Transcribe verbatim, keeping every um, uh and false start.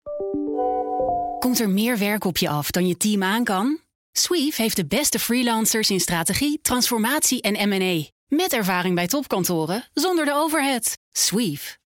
Komt er meer werk op je af dan je team aan kan? Sweeve heeft de beste freelancers in strategie, transformatie en M en A. Met ervaring bij topkantoren, zonder de overhead. Sweeve.